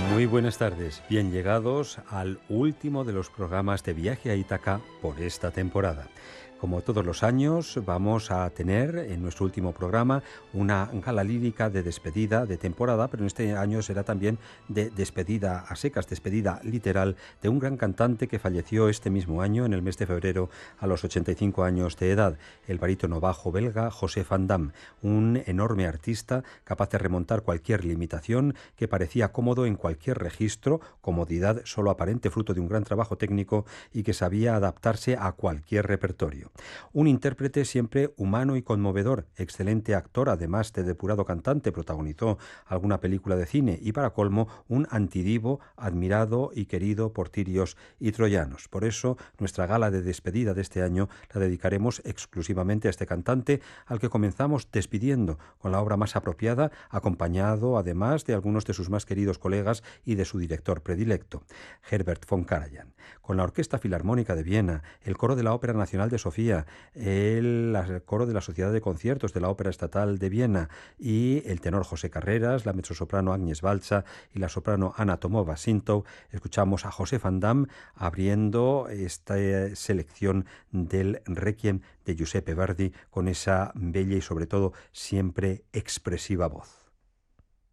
Muy buenas tardes, bien llegados al último de los programas de Viaje a Ítaca por esta temporada. Como todos los años, vamos a tener en nuestro último programa una gala lírica de despedida de temporada, pero en este año será también de despedida a secas, despedida literal de un gran cantante que falleció este mismo año, en el mes de febrero, a los 85 años de edad, el barítono bajo belga José Van Damme, un enorme artista capaz de remontar cualquier limitación, que parecía cómodo en cualquier registro, comodidad solo aparente fruto de un gran trabajo técnico y que sabía adaptarse a cualquier repertorio. Un intérprete siempre humano y conmovedor, excelente actor, además de depurado cantante, protagonizó alguna película de cine y, para colmo, un antidivo admirado y querido por tirios y troyanos. Por eso, nuestra gala de despedida de este año la dedicaremos exclusivamente a este cantante, al que comenzamos despidiendo con la obra más apropiada, acompañado además de algunos de sus más queridos colegas y de su director predilecto, Herbert von Karajan. Con la Orquesta Filarmónica de Viena, el Coro de la Ópera Nacional de Sofía, el Coro de la Sociedad de Conciertos de la Ópera Estatal de Viena y el tenor José Carreras, la mezzosoprano Agnes Balza y la soprano Anna Tomova-Sintow, escuchamos a José Van Damme abriendo esta selección del Requiem de Giuseppe Verdi con esa bella y sobre todo siempre expresiva voz.